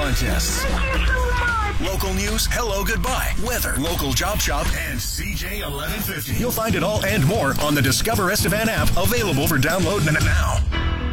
contests. Local news, hello, goodbye, weather, local job shop, and CJ 1150. You'll find it all and more on the Discover Estevan app, available for download now.